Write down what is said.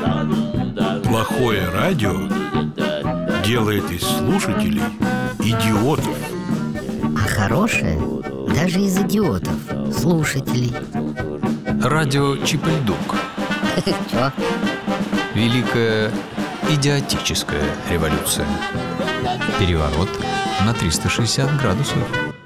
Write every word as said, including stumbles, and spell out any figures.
Плохое радио делает из слушателей идиотов. А хорошее даже из идиотов слушателей. Радио Чип-и-Дук. Чё? Великая идиотическая революция. Переворот на триста шестьдесят градусов.